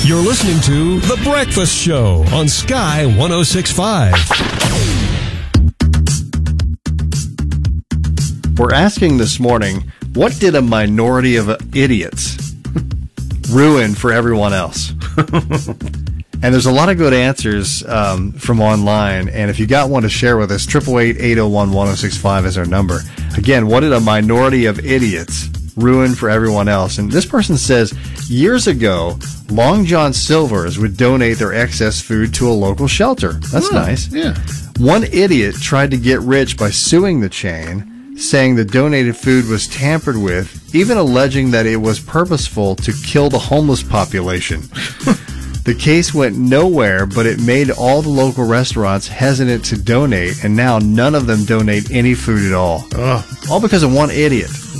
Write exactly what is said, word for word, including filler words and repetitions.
You're listening to The Breakfast Show on Sky one oh six point five. We're asking this morning, what did a minority of idiots ruin for everyone else? And there's a lot of good answers um, from online. And if you got one to share with us, eight eight eight, eight oh one, one oh six five is our number. Again, what did a minority of idiots ruin for everyone else? And this person says, years ago, Long John Silver's would donate their excess food to a local shelter. That's Oh, nice. yeah. One idiot tried to get rich by suing the chain, saying the donated food was tampered with, even alleging that it was purposeful to kill the homeless population. The case went nowhere, but it made all the local restaurants hesitant to donate, and now none of them donate any food at all. Oh, All because of one idiot.